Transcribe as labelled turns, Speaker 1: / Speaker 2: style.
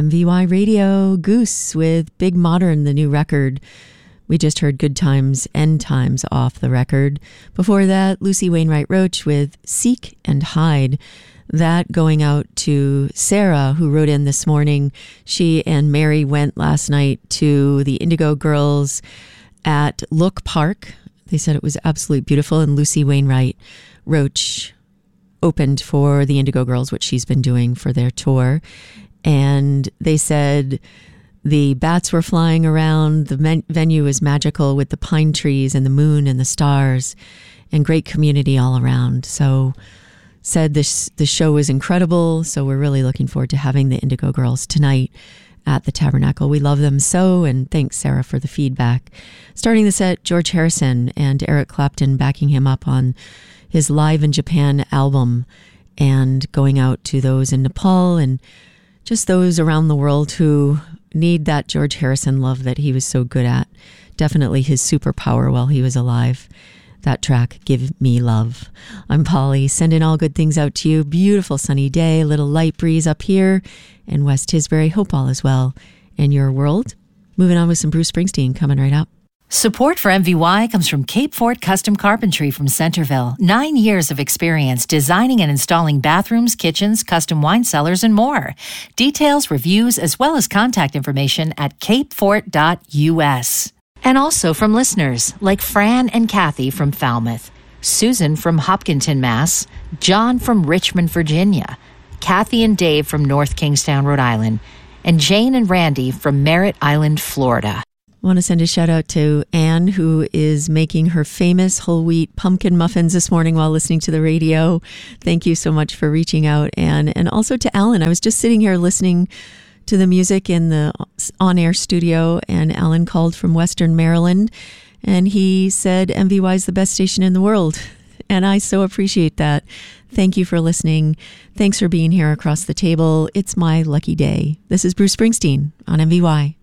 Speaker 1: MVY Radio, Goose with Big Modern, the new record. We just heard Good Times, End Times off the record. Before that, Lucy Wainwright Roche with Seek and Hide. That going out to Sarah, who wrote in this morning. She and Mary went last night to the Indigo Girls at Look Park. They said it was absolutely beautiful, and Lucy Wainwright Roche opened for the Indigo Girls, which she's been doing for their tour. And they said the bats were flying around. The venue was magical with the pine trees and the moon and the stars, and great community all around. So said the show was incredible. So we're really looking forward to having the Indigo Girls tonight at the Tabernacle. We love them so, and thanks, Sarah, for the feedback. Starting the set, George Harrison and Eric Clapton backing him up on his Live in Japan album, and going out to those in Nepal and just those around the world who need that George Harrison love that he was so good at. Definitely his superpower while he was alive. That track, Give Me Love. I'm Polly, sending all good things out to you. Beautiful sunny day, a little light breeze up here in West Tisbury. Hope all is well in your world. Moving on with some Bruce Springsteen coming right up.
Speaker 2: Support for MVY comes from Cape Fort Custom Carpentry from Centerville. 9 years of experience designing and installing bathrooms, kitchens, custom wine cellars, and more. Details, reviews, as well as contact information at capefort.us. And also from listeners like Fran and Kathy from Falmouth, Susan from Hopkinton, Mass., John from Richmond, Virginia, Kathy and Dave from North Kingstown, Rhode Island, and Jane and Randy from Merritt Island, Florida.
Speaker 1: I want to send a shout out to Anne, who is making her famous whole wheat pumpkin muffins this morning while listening to the radio. Thank you so much for reaching out, Anne. And also to Alan. I was just sitting here listening to the music in the on-air studio, and Alan called from Western Maryland, and he said MVY is the best station in the world. And I so appreciate that. Thank you for listening. Thanks for being here across the table. It's my lucky day. This is Bruce Springsteen on MVY.